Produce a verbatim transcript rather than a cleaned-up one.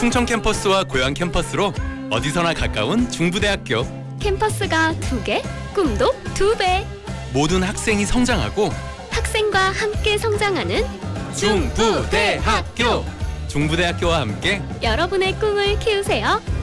충청 캠퍼스와 고양 캠퍼스로 어디서나 가까운 중부대학교. 캠퍼스가 두 개, 꿈도 두 배. 모든 학생이 성장하고 학생과 함께 성장하는 중부대학교. 중부대학교와 함께 여러분의 꿈을 키우세요.